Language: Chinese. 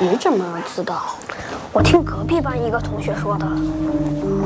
你怎么知道？我听隔壁班一个同学说的。